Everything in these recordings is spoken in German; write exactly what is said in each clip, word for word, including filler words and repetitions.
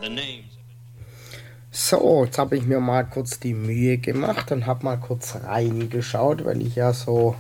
So, jetzt habe ich mir mal kurz die Mühe gemacht und habe mal kurz reingeschaut, weil ich ja so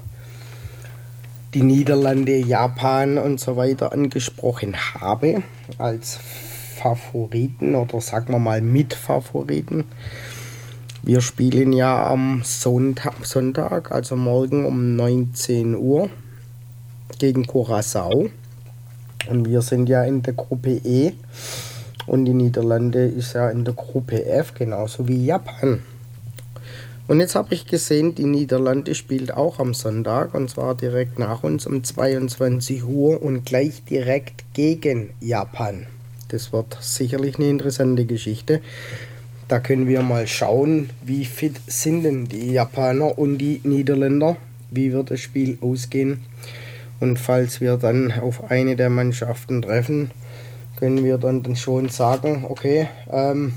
die Niederlande, Japan und so weiter angesprochen habe als Favoriten oder sagen wir mal Mitfavoriten. Wir spielen ja am Sonntag, Sonntag, also morgen um neunzehn Uhr gegen Curaçao. Und wir sind ja in der Gruppe E und die Niederlande ist ja in der Gruppe F, genauso wie Japan. Und jetzt habe ich gesehen, die Niederlande spielt auch am Sonntag und zwar direkt nach uns um zweiundzwanzig Uhr und gleich direkt gegen Japan. Das wird sicherlich eine interessante Geschichte. Da können wir mal schauen, wie fit sind denn die Japaner und die Niederländer, wie wird das Spiel ausgehen. Und falls wir dann auf eine der Mannschaften treffen, können wir dann, dann schon sagen, okay, ähm,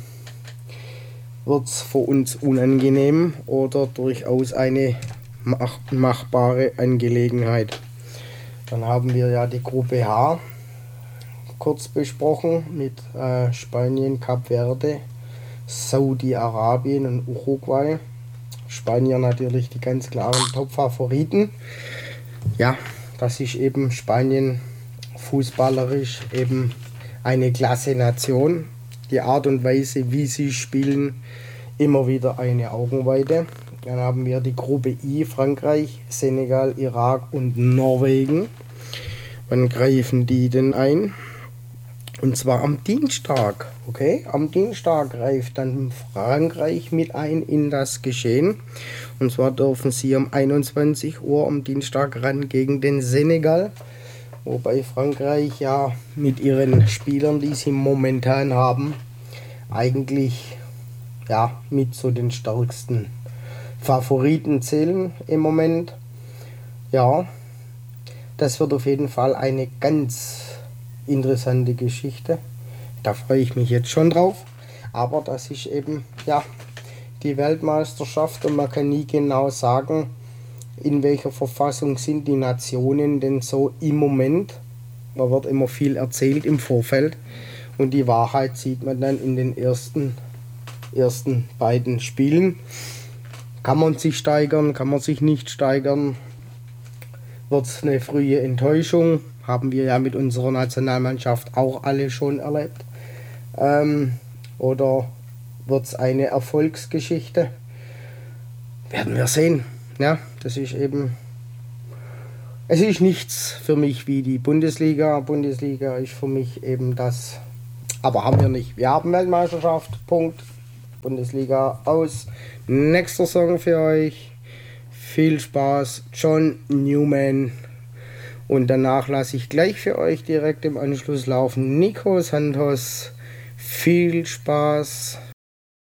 wird es für uns unangenehm oder durchaus eine mach machbare Angelegenheit. Dann haben wir ja die Gruppe H kurz besprochen mit äh, Spanien, Kap Verde, Saudi-Arabien und Uruguay. Spanier natürlich die ganz klaren Top-Favoriten. Ja, das ist eben Spanien fußballerisch eben eine klasse Nation. Die Art und Weise, wie sie spielen, immer wieder eine Augenweide. Dann haben wir die Gruppe I, Frankreich, Senegal, Irak und Norwegen. Wann greifen die denn ein? Und zwar am Dienstag. Okay, am Dienstag greift dann Frankreich mit ein in das Geschehen. Und zwar dürfen sie um einundzwanzig Uhr am Dienstag ran gegen den Senegal. Wobei Frankreich ja mit ihren Spielern, die sie momentan haben, eigentlich ja mit zu den stärksten Favoriten zählen im Moment. Ja, das wird auf jeden Fall eine ganz interessante Geschichte. Da freue ich mich jetzt schon drauf. Aber das ist eben ja die Weltmeisterschaft und man kann nie genau sagen, in welcher Verfassung sind die Nationen denn so im Moment. Da wird immer viel erzählt im Vorfeld und die Wahrheit sieht man dann in den ersten, ersten beiden Spielen. Kann man sich steigern, kann man sich nicht steigern? Wird es eine frühe Enttäuschung? Haben wir ja mit unserer Nationalmannschaft auch alle schon erlebt. Ähm, oder wird es eine Erfolgsgeschichte? Werden wir sehen. Ja, das ist eben, es ist nichts für mich wie die Bundesliga. Bundesliga ist für mich eben das, aber haben wir nicht. Wir haben Weltmeisterschaft, Punkt. Bundesliga aus. Nächster Song für euch. Viel Spaß, John Newman. Und danach lasse ich gleich für euch direkt im Anschluss laufen Nico Santos. Viel Spaß